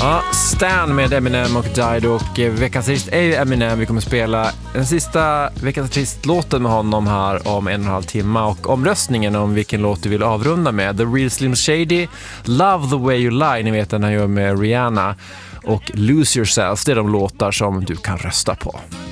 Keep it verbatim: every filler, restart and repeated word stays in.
Ja, Stan med Eminem och Dido, och veckans artist är ju Eminem. Vi kommer spela den sista veckans artist-låten med honom här om en och en halv timme, och omröstningen om vilken låt du vill avrunda med: The Real Slim Shady, Love the Way You Lie, ni vet den han gör med Rihanna, och Lose Yourself. Det är de låtar som du kan rösta på.